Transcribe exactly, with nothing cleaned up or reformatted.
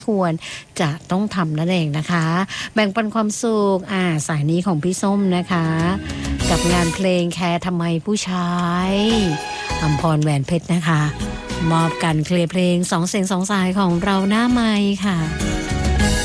ควรจะต้องทำนั่นเองนะคะแบ่งปันความสุขอ่าสายนี้ของพี่ส้มนะคะกับงานเพลงแคร์ทำไมผู้ชายอำพรแหวนเพชรนะคะมอบกันเคลียร์เพลงสองเสียงสองสายของเราหน้าไมค์ค่ะ